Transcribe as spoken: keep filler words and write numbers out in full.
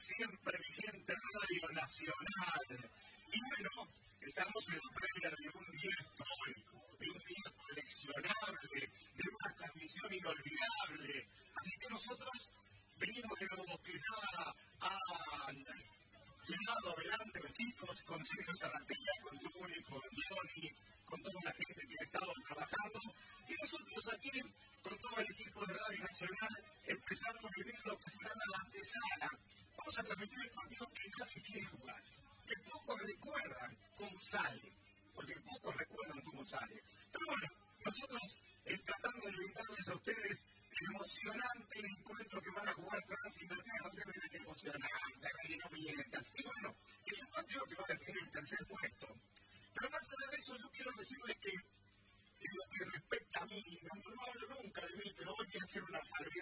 siempre vigente Radio Nacional. Y bueno, estamos en la previa de un día histórico, de un día coleccionable, de una transmisión inolvidable. Así que nosotros venimos de lo que ya han llevado adelante los chicos, con Sergio Zarratella, con Juni, con Johnny, con toda la gente que ha estado trabajando. Y nosotros aquí, con todo el equipo de Radio Nacional, empezando a vivir lo que será la antesala. Vamos a transmitir el partido que nadie quiere jugar, que pocos recuerdan cómo sale, porque pocos recuerdan cómo sale. Pero bueno, nosotros eh, tratando de brindarles a ustedes el emocionante encuentro que van a jugar Francia y Inglaterra, no se que emocionante, que no mientas. Y bueno, es un partido que va a definir el tercer puesto. Pero más allá de eso, yo quiero decirles que en lo que respecta a mí, no, no hablo nunca de mí, pero hoy voy a hacer una salvedad.